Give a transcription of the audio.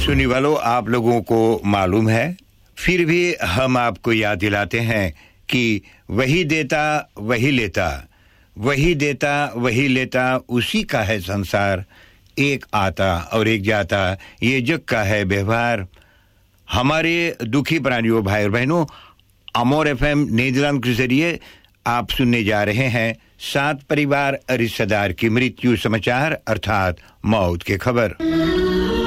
सुनने वालों, आप लोगों को मालूम है, फिर भी हम आपको याद दिलाते हैं कि वही देता वही लेता, वही देता वही लेता, उसी का है संसार, एक आता और एक जाता, ये जग का है व्यवहार। हमारे दुखी प्राणियों भाई और बहनों, अमोर एफएम नीदरलैंड के जरिए आप सुनने जा रहे हैं 7 परिवार रिश्तेदार की मृत्यु समाचार अर्थात मौत की खबर।